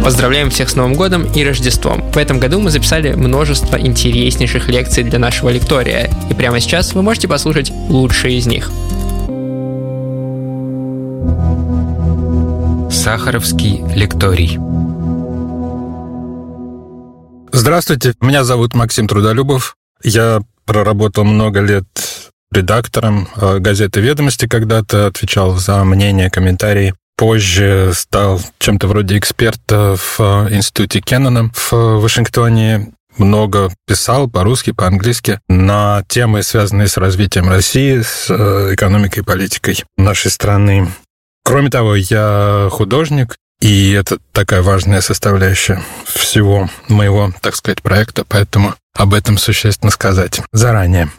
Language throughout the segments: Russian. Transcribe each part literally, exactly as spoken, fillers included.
Поздравляем всех с Новым годом и Рождеством. В этом году мы записали множество интереснейших лекций для нашего лектория, и прямо сейчас вы можете послушать лучшие из них. Сахаровский лекторий. Здравствуйте, меня зовут Максим Трудолюбов. Я проработал много лет редактором газеты «Ведомости», когда-то отвечал за мнения, комментарии. Позже стал чем-то вроде эксперта в институте Кеннона в Вашингтоне. Много писал по-русски, по-английски на темы, связанные с развитием России, с экономикой и политикой нашей страны. Кроме того, я художник, и это такая важная составляющая всего моего, так сказать, проекта, поэтому об этом существенно сказать заранее.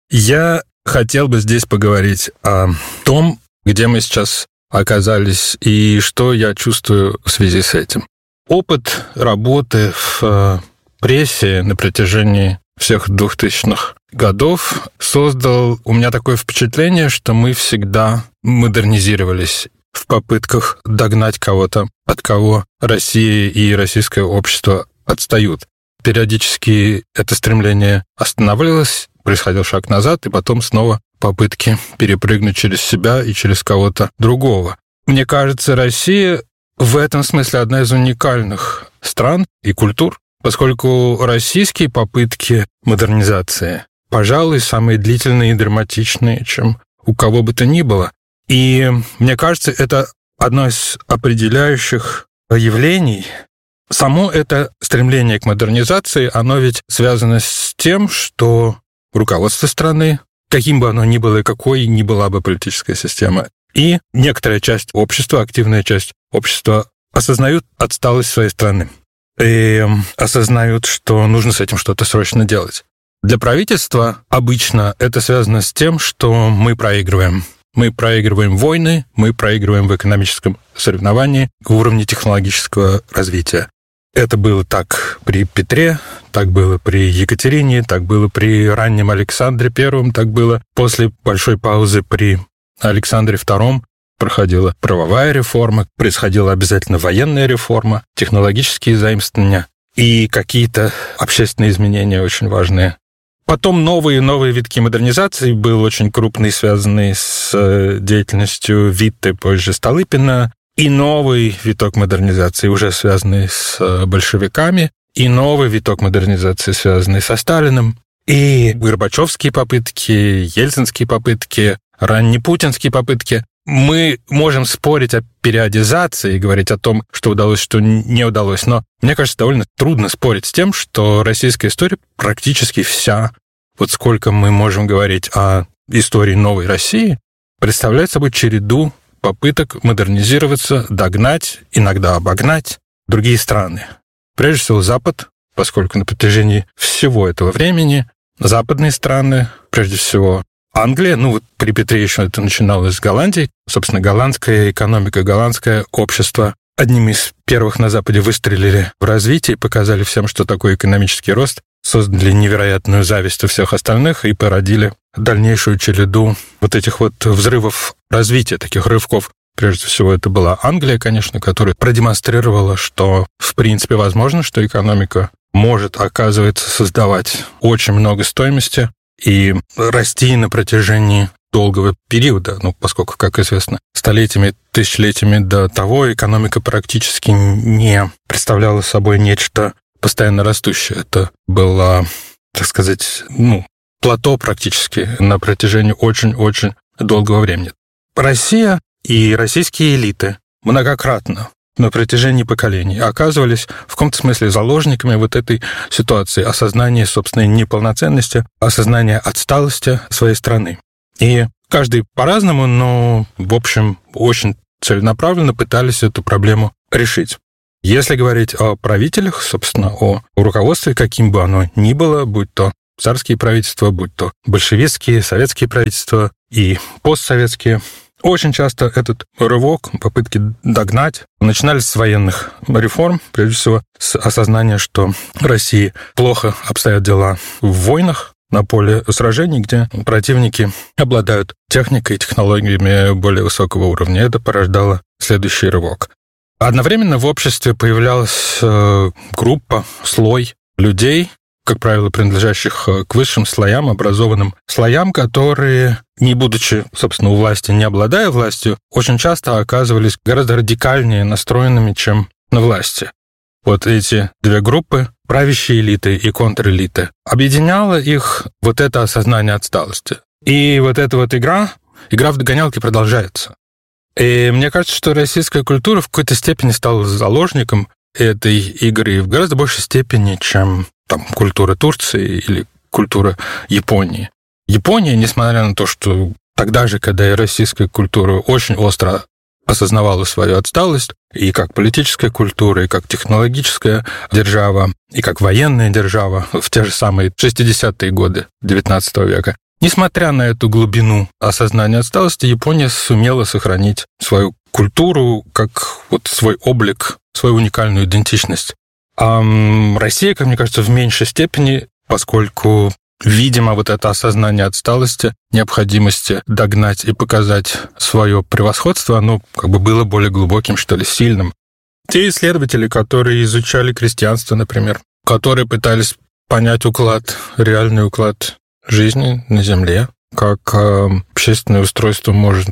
Я хотел бы здесь поговорить о том, где мы сейчас оказались и что я чувствую в связи с этим. Опыт работы в прессе на протяжении всех двухтысячных годов создал у меня такое впечатление, что мы всегда модернизировались в попытках догнать кого-то, от кого Россия и российское общество отстают. Периодически это стремление останавливалось, происходил шаг назад, и потом снова попытки перепрыгнуть через себя и через кого-то другого. Мне кажется, Россия в этом смысле одна из уникальных стран и культур, поскольку российские попытки модернизации, пожалуй, самые длительные и драматичные, чем у кого бы то ни было. И мне кажется, это одно из определяющих явлений. Само это стремление к модернизации, оно ведь связано с тем, что руководство страны, каким бы оно ни было и какой ни была бы политическая система, и некоторая часть общества, активная часть общества осознают отсталость своей страны и осознают, что нужно с этим что-то срочно делать. Для правительства обычно это связано с тем, что мы проигрываем. Мы проигрываем войны, мы проигрываем в экономическом соревновании в уровне технологического развития. Это было так при Петре, так было при Екатерине, так было при раннем Александре Первом, так было после большой паузы при Александре Втором. Проходила правовая реформа, происходила обязательно военная реформа, технологические заимствования и какие-то общественные изменения очень важные. Потом новые и новые витки модернизации был очень крупный, связанный с деятельностью Витте, позже Столыпина, и новый виток модернизации, уже связанный с большевиками, и новый виток модернизации, связанный со Сталиным, и горбачевские попытки, ельцинские попытки, раннепутинские попытки. Мы можем спорить о периодизации и говорить о том, что удалось, что не удалось, но мне кажется, довольно трудно спорить с тем, что российская история практически вся, вот сколько мы можем говорить о истории новой России, представляет собой череду попыток модернизироваться, догнать, иногда обогнать другие страны. Прежде всего, Запад, поскольку на протяжении всего этого времени западные страны, прежде всего, Англия, ну вот при Петре еще это начиналось с Голландии. Собственно, голландская экономика, голландское общество одними из первых на Западе выстрелили в развитии, показали всем, что такое экономический рост, создали невероятную зависть у всех остальных и породили дальнейшую череду вот этих вот взрывов развития, таких рывков. Прежде всего, это была Англия, конечно, которая продемонстрировала, что в принципе возможно, что экономика может, оказывается, создавать очень много стоимости и расти на протяжении долгого периода, ну, поскольку, как известно, столетиями, тысячелетиями до того экономика практически не представляла собой нечто постоянно растущее. Это было, так сказать, ну, плато практически на протяжении очень-очень долгого времени. Россия и российские элиты многократно на протяжении поколений оказывались в каком-то смысле заложниками вот этой ситуации, осознания собственной неполноценности, осознания отсталости своей страны. И каждый по-разному, но, в общем, очень целенаправленно пытались эту проблему решить. Если говорить о правителях, собственно, о руководстве, каким бы оно ни было, будь то царские правительства, будь то большевистские, советские правительства и постсоветские, очень часто этот рывок, попытки догнать, начинались с военных реформ, прежде всего с осознания, что России плохо обстоят дела в войнах, на поле сражений, где противники обладают техникой и технологиями более высокого уровня. Это порождало следующий рывок. Одновременно в обществе появлялась группа, слой людей, как правило, принадлежащих к высшим слоям, образованным слоям, которые, не будучи, собственно, у власти, не обладая властью, очень часто оказывались гораздо радикальнее настроенными, чем на власти. Вот эти две группы, правящие элиты и контрэлиты, объединяло их вот это осознание отсталости. И вот эта вот игра, игра в догонялки продолжается. И мне кажется, что российская культура в какой-то степени стала заложником этой игры в гораздо большей степени, чем там культура Турции или культура Японии. Япония, несмотря на то, что тогда же, когда и российская культура очень остро осознавала свою отсталость, и как политическая культура, и как технологическая держава, и как военная держава в те же самые шестидесятые годы девятнадцатого века, несмотря на эту глубину осознания отсталости, Япония сумела сохранить свою культуру как вот свой облик, свою уникальную идентичность. А Россия, как мне кажется, в меньшей степени, поскольку, видимо, вот это осознание отсталости, необходимости догнать и показать свое превосходство, оно как бы было более глубоким, что ли, сильным. Те исследователи, которые изучали крестьянство, например, которые пытались понять уклад, реальный уклад жизни на Земле, как общественное устройство может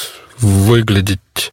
выглядеть.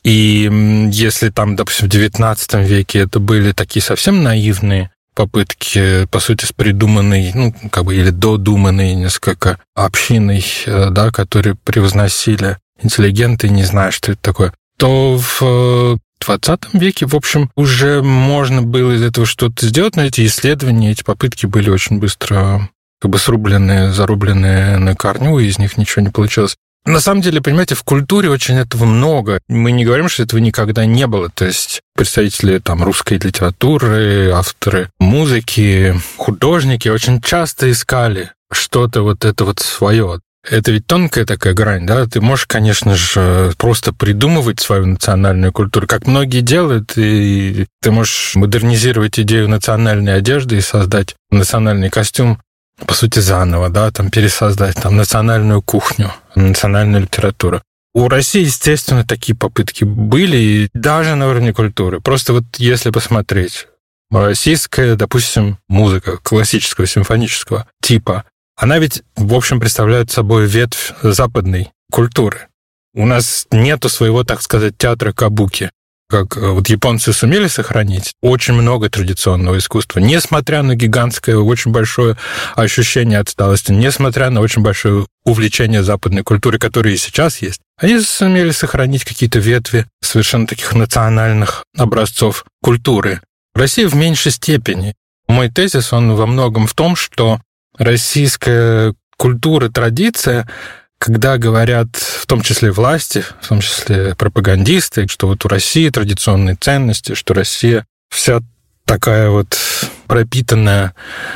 И если там, допустим, в девятнадцатом веке это были такие совсем наивные попытки, по сути, с придуманной, ну, как бы, или додуманной несколько общиной, да, которые превозносили интеллигенты, не знаю, что это такое, то в двадцатом веке, в общем, уже можно было из этого что-то сделать, но эти исследования, эти попытки были очень быстро как бы срублены, зарублены на корню, и из них ничего не получилось. На самом деле, понимаете, в культуре очень этого много. Мы не говорим, что этого никогда не было. То есть представители там русской литературы, авторы музыки, художники очень часто искали что-то вот это вот свое. Это ведь тонкая такая грань, да? Ты можешь, конечно же, просто придумывать свою национальную культуру, как многие делают, и ты можешь модернизировать идею национальной одежды и создать национальный костюм, по сути, заново, да, там пересоздать там национальную кухню, национальную литературу. У России, естественно, такие попытки были, и даже на уровне культуры. Просто вот если посмотреть, российская, допустим, музыка классического симфонического типа, она ведь, в общем, представляет собой ветвь западной культуры. У нас нету своего, так сказать, театра кабуки, как вот японцы сумели сохранить очень много традиционного искусства, несмотря на гигантское, очень большое ощущение отсталости, несмотря на очень большое увлечение западной культурой, которое и сейчас есть. Они сумели сохранить какие-то ветви совершенно таких национальных образцов культуры. Россия в меньшей степени. Мой тезис, он во многом в том, что российская культура, традиция, когда говорят, в том числе власти, в том числе пропагандисты, что вот у России традиционные ценности, что Россия вся такая вот пропитанная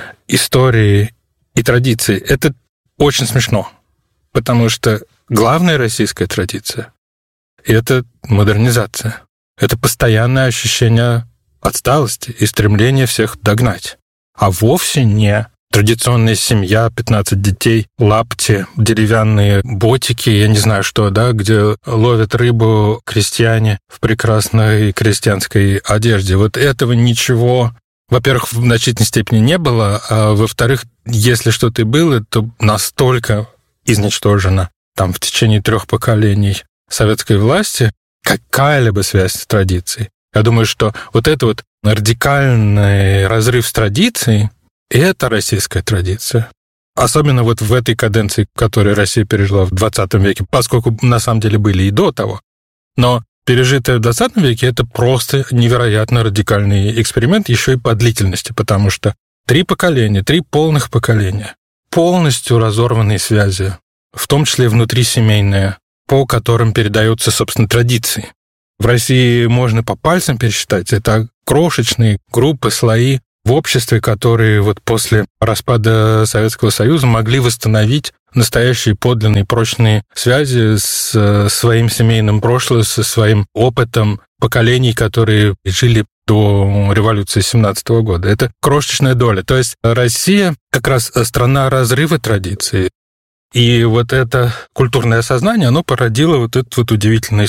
историей и традицией, это очень смешно, потому что главная российская традиция — это модернизация, это постоянное ощущение отсталости и стремление всех догнать, а вовсе не традиционная семья, пятнадцать детей, лапти, деревянные ботики, я не знаю что, да, где ловят рыбу крестьяне в прекрасной крестьянской одежде. Вот этого ничего, во-первых, в значительной степени не было, а во-вторых, если что-то и было, то настолько изничтожено там в течение трех поколений советской власти какая-либо связь с традицией. Я думаю, что вот это вот радикальный разрыв с традицией, это российская традиция. Особенно вот в этой каденции, которую Россия пережила в двадцатом веке, поскольку на самом деле были и до того. Но пережитое в двадцатом веке — это просто невероятно радикальный эксперимент, еще и по длительности, потому что три поколения, три полных поколения, полностью разорванные связи, в том числе внутрисемейные, по которым передаются, собственно, традиции. В России можно по пальцам пересчитать. Это крошечные группы, слои в обществе, которые вот после распада Советского Союза могли восстановить настоящие подлинные прочные связи с своим семейным прошлым, со своим опытом поколений, которые жили до революции семнадцатого года. Это крошечная доля. То есть Россия как раз страна разрыва традиций. И вот это культурное сознание, оно породило вот этот вот удивительный слой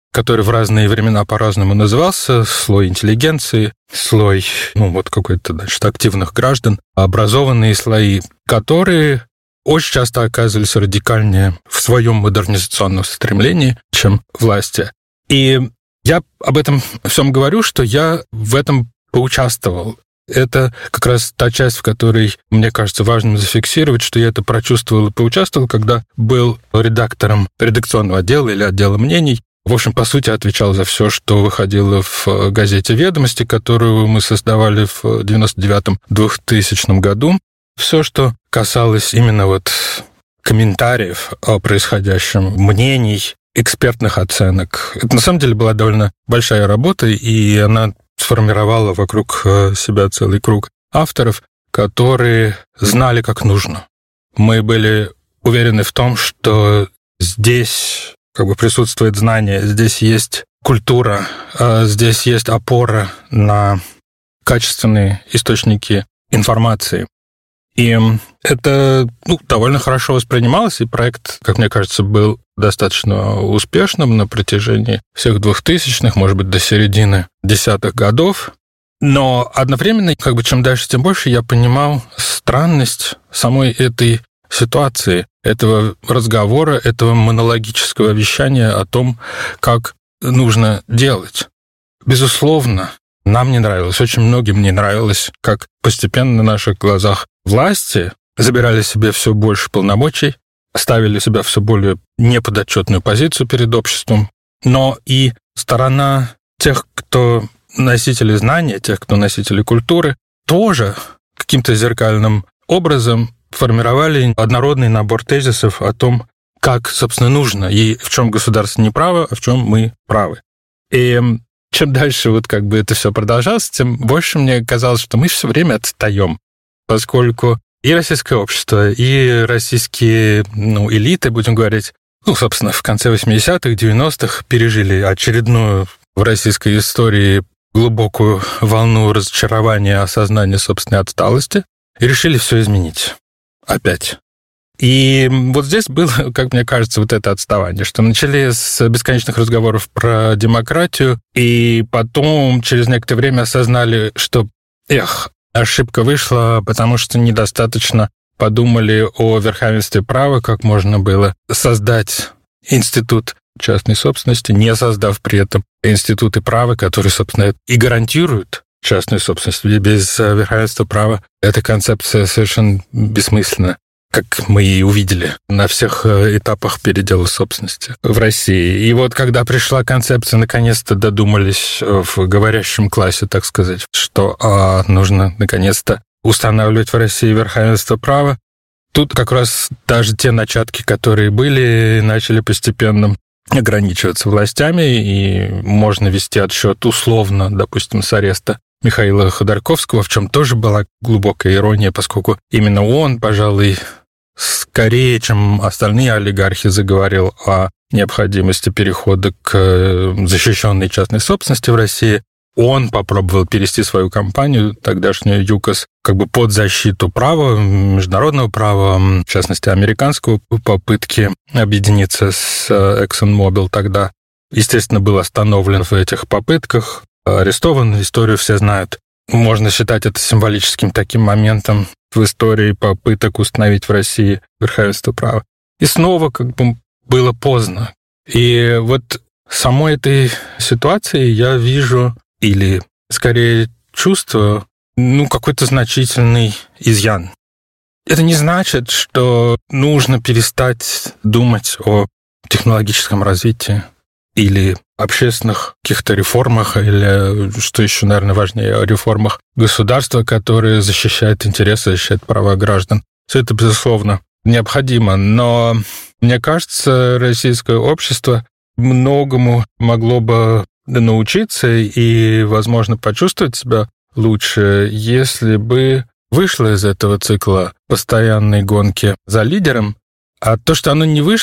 который в разные времена по-разному назывался, слой интеллигенции, слой, ну, вот какой-то, значит, активных граждан, образованные слои, которые очень часто оказывались радикальнее в своем модернизационном стремлении, чем власти. И я об этом всем говорю, что я в этом поучаствовал. Это как раз та часть, в которой, мне кажется, важным зафиксировать, что я это прочувствовал и поучаствовал, когда был редактором редакционного отдела или отдела мнений. В общем, по сути, отвечал за все, что выходило в газете «Ведомости», которую мы создавали в девяносто девятом — двухтысячном году. Все, что касалось именно вот комментариев о происходящем, мнений, экспертных оценок. Это, на самом деле, была довольно большая работа, и она сформировала вокруг себя целый круг авторов, которые знали, как нужно. Мы были уверены в том, что здесь как бы присутствует знание, здесь есть культура, здесь есть опора на качественные источники информации. И это ну, довольно хорошо воспринималось, и проект, как мне кажется, был достаточно успешным на протяжении всех двухтысячных, может быть, до середины десятых годов. Но одновременно, как бы чем дальше, тем больше я понимал странность самой этой ситуации, этого разговора, этого монологического вещания о том, как нужно делать. Безусловно, нам не нравилось, очень многим не нравилось, как постепенно на наших глазах власти забирали себе все больше полномочий, ставили себя в все более неподотчетную позицию перед обществом, но и сторона тех, кто носители знания, тех, кто носители культуры, тоже каким-то зеркальным образом формировали однородный набор тезисов о том, как, собственно, нужно, и в чем государство не право, а в чем мы правы. И чем дальше вот как бы это все продолжалось, тем больше мне казалось, что мы все время отстаем, поскольку и российское общество, и российские ну, элиты, будем говорить, ну, собственно, в конце восьмидесятых, девяностых пережили очередную в российской истории глубокую волну разочарования, осознания собственной отсталости, и решили все изменить. Опять. И вот здесь было, как мне кажется, вот это отставание, что начали с бесконечных разговоров про демократию, и потом через некоторое время осознали, что, эх, ошибка вышла, потому что недостаточно подумали о верховенстве права, как можно было создать институт частной собственности, не создав при этом институты права, которые, собственно, и гарантируют частную собственность. Без верховенства права эта концепция совершенно бессмысленна, как мы и увидели на всех этапах передела собственности в России. И вот когда пришла концепция, наконец-то додумались в говорящем классе, так сказать, что а, нужно наконец-то устанавливать в России верховенство права. Тут как раз даже те начатки, которые были, начали постепенно ограничиваться властями, и можно вести отсчет условно, допустим, с ареста Михаила Ходорковского, в чем тоже была глубокая ирония, поскольку именно он, пожалуй, скорее, чем остальные олигархи, заговорил о необходимости перехода к защищенной частной собственности в России. Он попробовал перевести свою компанию, тогдашнюю ЮКОС, как бы под защиту права, международного права, в частности, американского, попытки объединиться с ExxonMobil тогда. Естественно, был остановлен в этих попытках, арестован, историю все знают. Можно считать это символическим таким моментом в истории попыток установить в России верховенство права. И снова как бы было поздно. И вот самой этой ситуации я вижу, или скорее чувствую, ну, какой-то значительный изъян. Это не значит, что нужно перестать думать о технологическом развитии или общественных каких-то реформах, или, что еще, наверное, важнее, о реформах государства, которые защищают интересы, защищают права граждан. Все это, безусловно, необходимо. Но, мне кажется, российское общество многому могло бы научиться и, возможно, почувствовать себя лучше, если бы вышло из этого цикла постоянной гонки за лидером. А то, что оно не вышло,